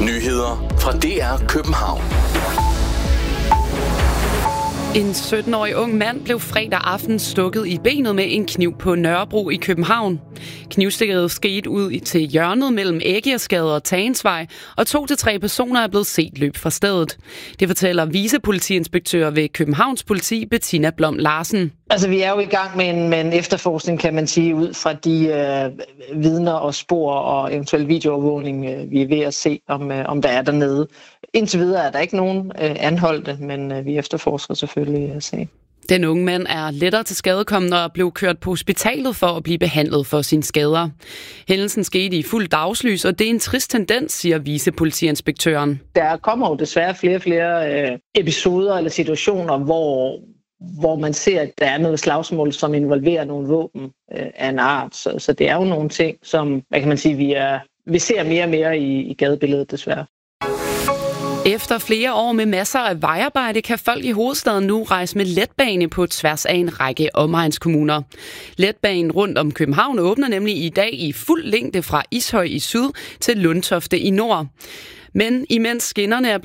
Nyheder fra DR København. En 17-årig ung mand blev fredag aften stukket i benet med en kniv på Nørrebro i København. Knivstikket skete ud til hjørnet mellem Æggersgade og Tagensvej, og 2 til 3 personer er blevet set løb fra stedet. Det fortæller vicepolitiinspektør ved Københavns Politi, Bettina Blom Larsen. Altså, vi er jo i gang med en efterforskning, kan man sige, ud fra de vidner og spor og eventuel videoovervågning, vi er ved at se, om der er dernede. Indtil videre er der ikke nogen anholdte, men vi efterforsker selvfølgelig sagen. Den unge mand er lettere til skadekommen og blev kørt på hospitalet for at blive behandlet for sine skader. Hændelsen skete i fuld dagslys, og det er en trist tendens, siger vicepolitiinspektøren. Der kommer jo desværre flere episoder eller situationer, hvor man ser, at der er noget slagsmål, som involverer nogle våben af en art. Så det er jo nogle ting, som, hvad kan man sige, vi ser mere og mere i gadebilledet desværre. Efter flere år med masser af vejarbejde kan folk i hovedstaden nu rejse med letbane på tværs af en række omegnskommuner. Letbanen rundt om København åbner nemlig i dag i fuld længde fra Ishøj i syd til Lundtofte i nord. Men imens skinnerne er